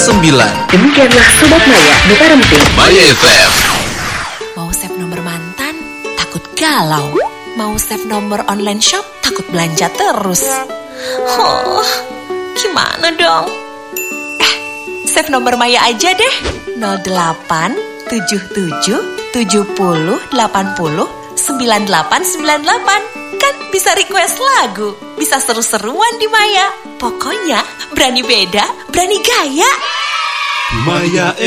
Demikianlah Sobat Maya, buka remping Maya FM. Mau save nomor mantan, takut galau. Mau save nomor online shop, takut belanja terus. Gimana dong? Save nomor Maya aja deh. 08 77 70 80 9898. Kan bisa request lagu, bisa seru-seruan di Maya. Pokoknya berani beda, berani gaya. Maya